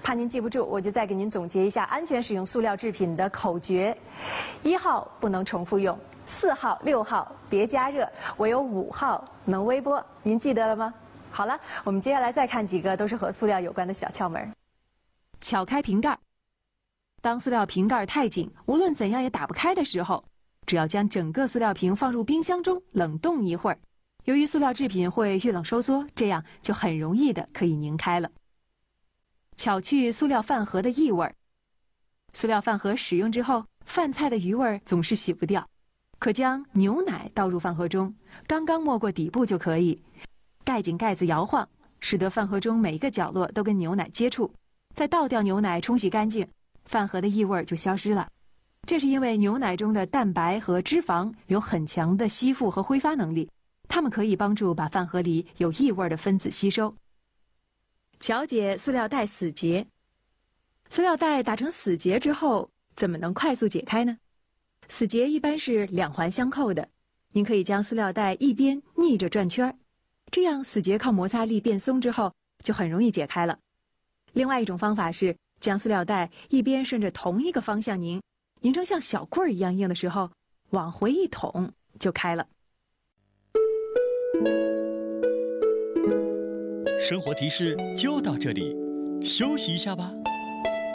怕您记不住，我就再给您总结一下安全使用塑料制品的口诀：1号不能重复用，4号、6号别加热，唯有5号能微波。您记得了吗？好了，我们接下来再看几个都是和塑料有关的小窍门。 撬开瓶盖。当塑料瓶盖太紧，无论怎样也打不开的时候，只要将整个塑料瓶放入冰箱中冷冻一会儿，由于塑料制品会遇冷收缩，这样就很容易的可以拧开了。巧去塑料饭盒的异味。塑料饭盒使用之后，饭菜的余味总是洗不掉，可将牛奶倒入饭盒中，刚刚没过底部就可以，盖紧盖子摇晃，使得饭盒中每一个角落都跟牛奶接触，再倒掉牛奶冲洗干净，饭盒的异味就消失了。这是因为牛奶中的蛋白和脂肪有很强的吸附和挥发能力，它们可以帮助把饭盒里有异味的分子吸收。巧解塑料袋死结。塑料袋打成死结之后，怎么能快速解开呢？死结一般是2环相扣的，您可以将塑料袋一边逆着转圈，这样死结靠摩擦力变松之后，就很容易解开了。另外一种方法是将塑料袋一边顺着同一个方向拧成像小棍儿一样硬的时候，往回一捅就开了。 生活提示就到这里，休息一下吧。